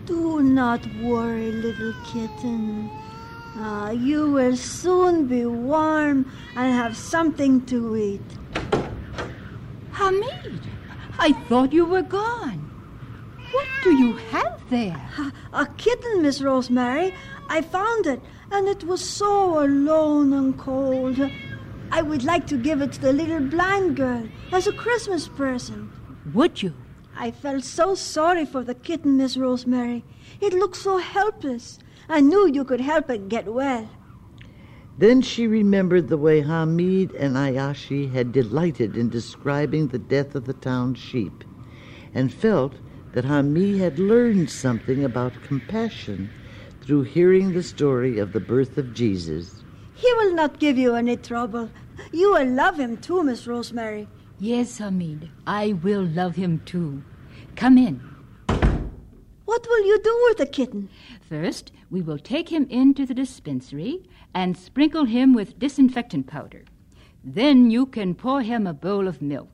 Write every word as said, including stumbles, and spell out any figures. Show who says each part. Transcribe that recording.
Speaker 1: Do not worry, little kitten. Uh, you will soon be warm and have something to eat.
Speaker 2: Hamid, I thought you were gone. What do you have there?
Speaker 1: A, a kitten, Miss Rosemary. I found it, and it was so alone and cold. I would like to give it to the little blind girl as a Christmas present.
Speaker 2: Would you?
Speaker 1: I felt so sorry for the kitten, Miss Rosemary. It looked so helpless. I knew you could help it get well.
Speaker 3: Then she remembered the way Hamid and Ayashi had delighted in describing the death of the town sheep, and felt that Hamid had learned something about compassion through hearing the story of the birth of Jesus.
Speaker 1: He will not give you any trouble. You will love him too, Miss Rosemary.
Speaker 2: Yes, Hamid, I will love him too. Come in.
Speaker 1: What will you do with the kitten?
Speaker 2: First, we will take him into the dispensary and sprinkle him with disinfectant powder. Then you can pour him a bowl of milk.